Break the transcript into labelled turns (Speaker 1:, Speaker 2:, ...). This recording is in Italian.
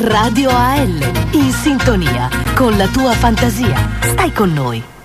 Speaker 1: Radio AL, in sintonia con la tua fantasia. Stai con noi.